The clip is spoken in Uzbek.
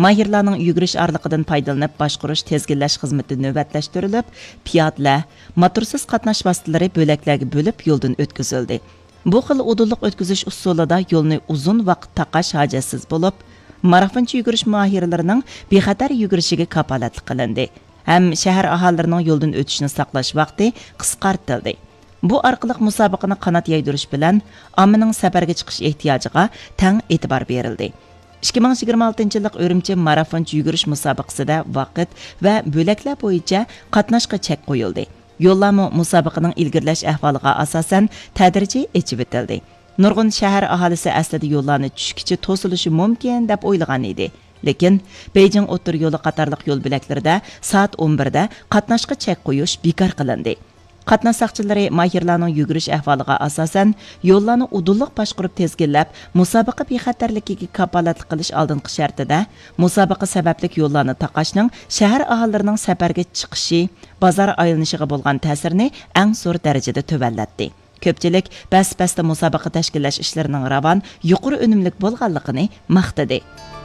Mahirlarning yugurish arliqidan foydalanib boshqarish tezginlash xizmati navbatlashtirilib, piyodalar, motorsiz qatnash vositalari bo'laklarga bo'lib yo'ldan o'tkazildi. Bu xil udulliq o'tkazish usulida yo'lni uzun vaqt taqash hojatsiz bo'lib, marafonchi yugurish mohirlarining bexatar yugurishiga kafolatlik qilindi. Ham shahar aholilarining yo'ldan o'tishini saqlash vaqti qisqartirildi. Bu orqali musobaqani qanot yaydirish bilan ommaning safarga chiqish ehtiyojiga tang e'tibor berildi. 2026-yillik Urumchi marafonchi yugurish musobaqasida vaqt va bo'laklar bo'yicha qatnashga chek qo'yildi. Yo'llarni musobaqaning ilgirlash ahvoliga asosan tadrijiy echib etildi. Nurg'un shahar aholisi aslida yo'llarni tushkicha to'silishi mumkin deb o'ylagan edi. Lekin Beijing o'tir yo'li qatorliq yo'l bo'laklarida soat 11 da qatnashga chek qo'yish bekor qilindi. Qatnash saqchilari mahirlarning yugurish ahvoliga asosan yo'llarni udulliq boshqarib tezginlab, musobaqa bexatarligiga kafolatlik qilish oldingi shartida musobaqa sababli yo'llarni taqashning shahar aholilarining safarga chiqishi, bozor aylanishiga bo'lgan ta'sirini eng zo'r darajada tuvallatdi. Ko'pchilik bas-basda musobaqa tashkillash ishlarining ravon, yuqori unumlik bo'lganligini maqtadi.